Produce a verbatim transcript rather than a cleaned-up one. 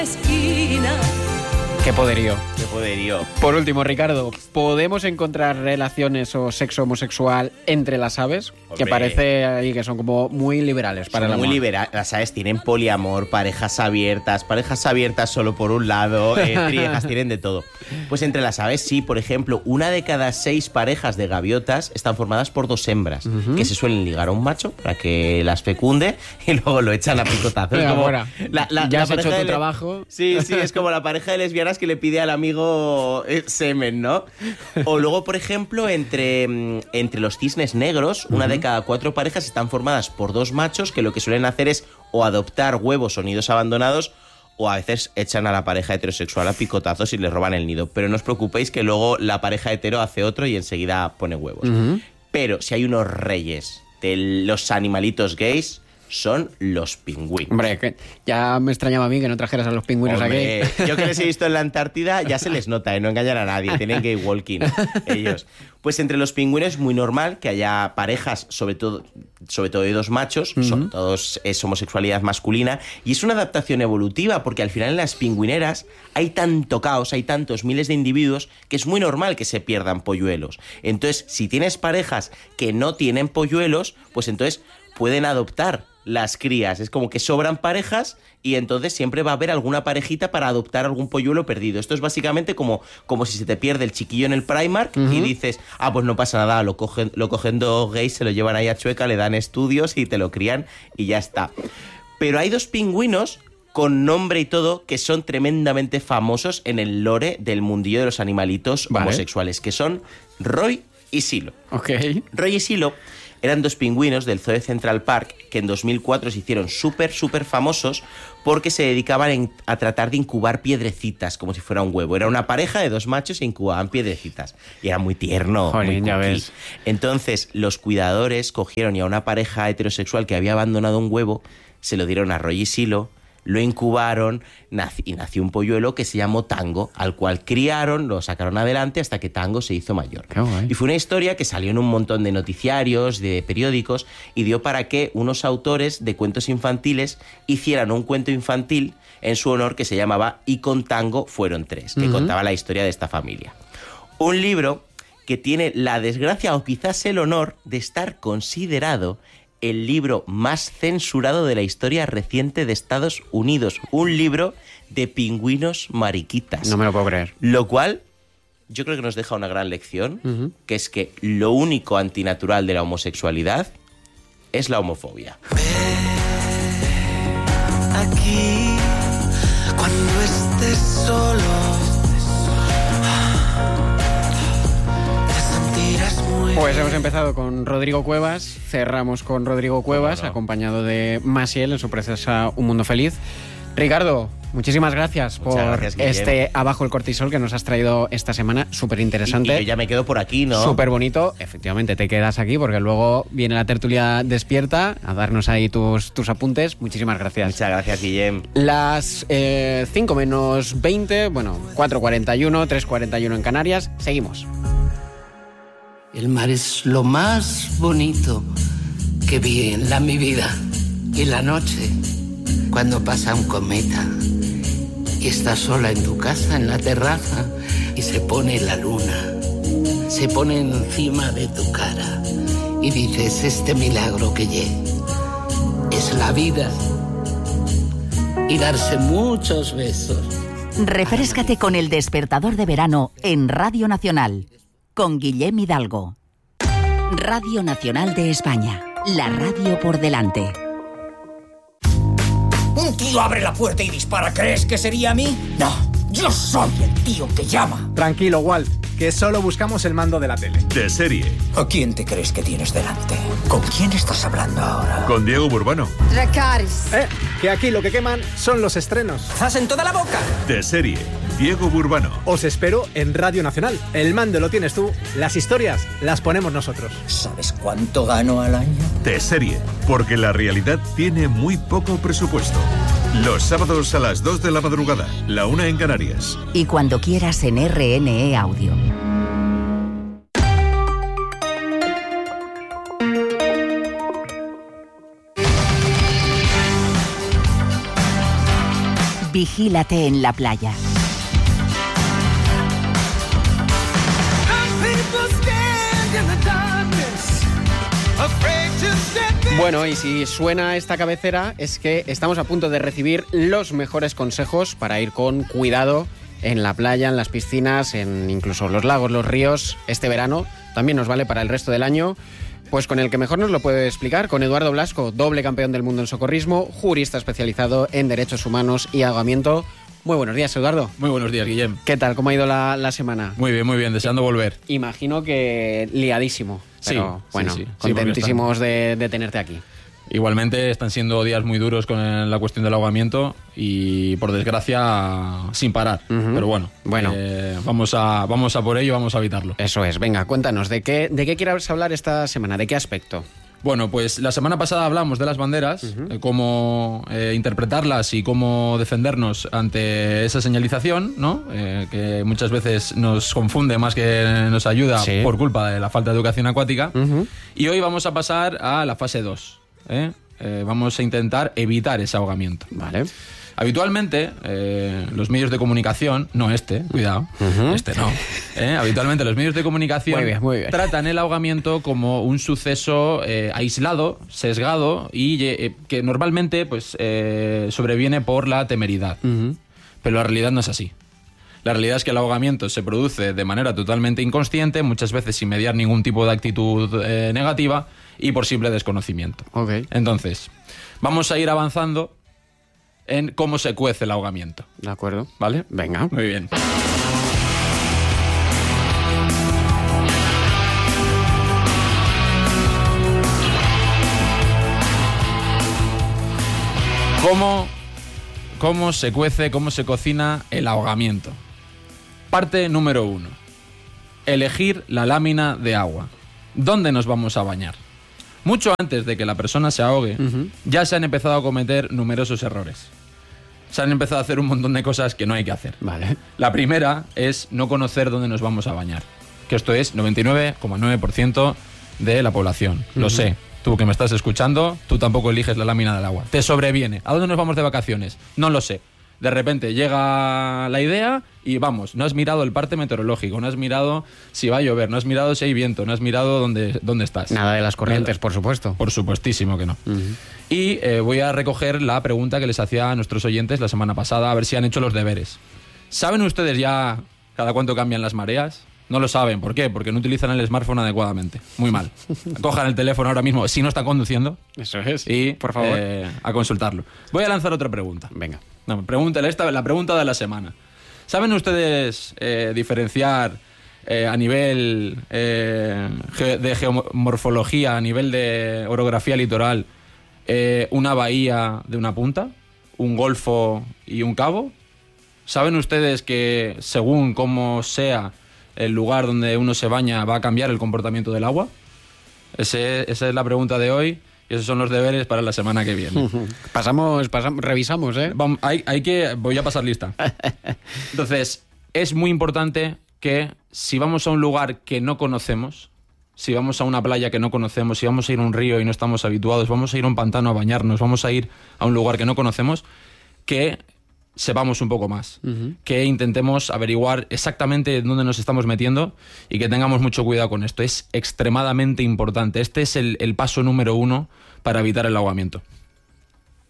esquina. Qué poderío. Qué poderío. Por último, Ricardo, ¿podemos encontrar relaciones o sexo homosexual entre las aves? Hombre. Que parece ahí que son como muy liberales para Son el muy amor. liberales. Las aves tienen poliamor, parejas abiertas, parejas abiertas solo por un lado, eh, triejas, tienen de todo. Pues entre las aves sí, por ejemplo, una de cada seis parejas de gaviotas están formadas por dos hembras, uh-huh. que se suelen ligar a un macho para que las fecunde y luego lo echan a picotazos. Venga, como fuera. la, la, ya la has hecho tu de le... trabajo. Sí, sí, es como la pareja de lesbianas que le pide al amigo eh, semen, ¿no? O luego, por ejemplo, entre, entre los cisnes negros, una uh-huh. de cada cuatro parejas están formadas por dos machos que lo que suelen hacer es o adoptar huevos o nidos abandonados, o a veces echan a la pareja heterosexual a picotazos y les roban el nido. Pero no os preocupéis que luego la pareja hetero hace otro y enseguida pone huevos. Uh-huh. Pero si hay unos reyes de los animalitos gays, son los pingüinos. Hombre, que ya me extrañaba a mí que no trajeras a los pingüinos Hombre, aquí. Yo que les he visto en la Antártida ya se les nota, ¿eh? No engañan a nadie, tienen gay walking ellos. Pues entre los pingüinos es muy normal que haya parejas, sobre todo, sobre todo de dos machos, uh-huh. son todos es homosexualidad masculina, y es una adaptación evolutiva, porque al final en las pingüineras hay tanto caos, hay tantos miles de individuos, que es muy normal que se pierdan polluelos. Entonces, si tienes parejas que no tienen polluelos, pues entonces pueden adoptar las crías. Es como que sobran parejas y entonces siempre va a haber alguna parejita para adoptar algún polluelo perdido. Esto es básicamente como, como si se te pierde el chiquillo en el Primark uh-huh. y dices, ah, pues no pasa nada, lo cogen, lo cogen dos gays, se lo llevan ahí a Chueca, le dan estudios y te lo crían y ya está. Pero hay dos pingüinos con nombre y todo que son tremendamente famosos en el lore del mundillo de los animalitos vale. homosexuales, que son Roy y Silo. Ok. Roy y Silo eran dos pingüinos del Zoo de Central Park que en dos mil cuatro se hicieron súper, súper famosos porque se dedicaban en, a tratar de incubar piedrecitas como si fuera un huevo. Era una pareja de dos machos e incubaban piedrecitas. Y era muy tierno. Jolín, muy ya cookie. ves. Entonces, los cuidadores cogieron y a una pareja heterosexual que había abandonado un huevo, se lo dieron a Roy y Silo, lo incubaron nac- y nació un polluelo que se llamó Tango, al cual criaron, lo sacaron adelante hasta que Tango se hizo mayor. Qué guay. Y fue una historia que salió en un montón de noticiarios, de periódicos, y dio para que unos autores de cuentos infantiles hicieran un cuento infantil en su honor que se llamaba Y con Tango fueron tres, que uh-huh. contaba la historia de esta familia. Un libro que tiene la desgracia o quizás el honor de estar considerado el libro más censurado de la historia reciente de Estados Unidos. Un libro de pingüinos mariquitas. No me lo puedo creer. Lo cual yo creo que nos deja una gran lección, uh-huh. que es que lo único antinatural de la homosexualidad es la homofobia. Ven aquí cuando estés solo. Pues hemos empezado con Rodrigo Cuevas, cerramos con Rodrigo Cuevas, oh, no. acompañado de Maciel en su preciosa Un Mundo Feliz. Ricardo, muchísimas gracias Muchas por gracias, Guillem. este Abajo el Cortisol que nos has traído esta semana, súper interesante. Y, y yo ya me quedo por aquí, ¿no? Súper bonito, efectivamente te quedas aquí porque luego viene la tertulia despierta a darnos ahí tus, tus apuntes. Muchísimas gracias. Muchas gracias, Guillem. Las eh, cinco menos veinte, bueno, cuatro cuarenta y uno, tres cuarenta y uno en Canarias, seguimos. El mar es lo más bonito que vi en la mi vida. Y la noche, cuando pasa un cometa y estás sola en tu casa, en la terraza, y se pone la luna, se pone encima de tu cara y dices, este milagro que lle es la vida. Y darse muchos besos. Refréscate con El Despertador de Verano en Radio Nacional. Con Guillem Hidalgo. Radio Nacional de España. La radio por delante. Un tío abre la puerta y dispara. ¿Crees que sería a mí? No, yo soy el tío que llama. Tranquilo, Walt, que solo buscamos el mando de la tele. De serie. ¿A quién te crees que tienes delante? ¿Con quién estás hablando ahora? Con Diego Burbano. Dracarys. Eh, que aquí lo que queman son los estrenos. ¡Zas en toda la boca! De serie. Diego Burbano. Os espero en Radio Nacional. El mando lo tienes tú, las historias las ponemos nosotros. ¿Sabes cuánto gano al año? De serie, porque la realidad tiene muy poco presupuesto. Los sábados a las dos de la madrugada, la una en Canarias. Y cuando quieras en R N E Audio. Vigílate en la playa. Bueno, y si suena esta cabecera es que estamos a punto de recibir los mejores consejos para ir con cuidado en la playa, en las piscinas, en incluso los lagos, los ríos, este verano. También nos vale para el resto del año. Pues con el que mejor nos lo puede explicar, con Eduardo Blasco, doble campeón del mundo en socorrismo, jurista especializado en derechos humanos y ahogamiento. Muy buenos días, Eduardo. Muy buenos días, Guillem. ¿Qué tal? ¿Cómo ha ido la, la semana? Muy bien, muy bien, deseando volver. Imagino que liadísimo. Pero, sí, bueno, sí, sí. contentísimos sí, de, de tenerte aquí. Igualmente están siendo días muy duros con la cuestión del ahogamiento y, por desgracia, sin parar. Uh-huh. Pero bueno, bueno. Eh, vamos, a, vamos a por ello, vamos a evitarlo. Eso es. Venga, cuéntanos, ¿de qué, de qué quieres hablar esta semana? ¿De qué aspecto? Bueno, pues la semana pasada hablamos de las banderas, uh-huh. eh, cómo eh, interpretarlas y cómo defendernos ante esa señalización, ¿no? Eh, que muchas veces nos confunde más que nos ayuda, sí, por culpa de la falta de educación acuática. Uh-huh. Y hoy vamos a pasar a la fase dos. ¿eh? Eh, vamos a intentar evitar ese ahogamiento. Vale. Habitualmente, eh, los medios de comunicación, no este, cuidado, uh-huh. este no, eh, habitualmente los medios de comunicación muy bien, muy bien. tratan el ahogamiento como un suceso eh, aislado, sesgado y eh, que normalmente pues, eh, sobreviene por la temeridad. Uh-huh. Pero la realidad no es así. La realidad es que el ahogamiento se produce de manera totalmente inconsciente, muchas veces sin mediar ningún tipo de actitud eh, negativa y por simple desconocimiento. Okay. Entonces, vamos a ir avanzando en cómo se cuece el ahogamiento. De acuerdo. ¿Vale? Venga. Muy bien. ¿Cómo, cómo se cuece, cómo se cocina el ahogamiento? Parte número uno. Elegir la lámina de agua. ¿Dónde nos vamos a bañar? Mucho antes de que la persona se ahogue, uh-huh. ya se han empezado a cometer numerosos errores. Se han empezado a hacer un montón de cosas que no hay que hacer. Vale. La primera es no conocer dónde nos vamos a bañar. Que esto es noventa y nueve coma nueve por ciento de la población. Uh-huh. Lo sé. Tú que me estás escuchando, tú tampoco eliges la lámina del agua. Te sobreviene. ¿A dónde nos vamos de vacaciones? No lo sé. De repente llega la idea y vamos, no has mirado el parte meteorológico, no has mirado si va a llover, no has mirado si hay viento, no has mirado dónde, dónde estás. Nada de las corrientes, Nada. por supuesto. Por supuestísimo que no. Uh-huh. Y eh, voy a recoger la pregunta que les hacía a nuestros oyentes la semana pasada, a ver si han hecho los deberes. ¿Saben ustedes ya cada cuánto cambian las mareas? No lo saben. ¿Por qué? Porque no utilizan el smartphone adecuadamente. Muy mal. Cojan el teléfono ahora mismo, si no están conduciendo. Eso es. Y, por favor, eh, a consultarlo. Voy a lanzar otra pregunta. Venga. No, pregúntale esta, la pregunta de la semana. ¿Saben ustedes eh, diferenciar eh, a nivel eh, ge- de geomorfología, a nivel de orografía litoral, eh, una bahía de una punta, un golfo y un cabo? ¿Saben ustedes que según cómo sea el lugar donde uno se baña va a cambiar el comportamiento del agua? Ese, esa es la pregunta de hoy. Y esos son los deberes para la semana que viene. Pasamos, pasamos, revisamos, ¿eh? Vamos, hay, hay que, voy a pasar lista. Entonces, es muy importante que si vamos a un lugar que no conocemos, si vamos a una playa que no conocemos, si vamos a ir a un río y no estamos habituados, vamos a ir a un pantano a bañarnos, vamos a ir a un lugar que no conocemos, que sepamos un poco más, uh-huh. que intentemos averiguar exactamente dónde nos estamos metiendo y que tengamos mucho cuidado con esto. Es extremadamente importante. Este es el, el paso número uno para evitar el ahogamiento.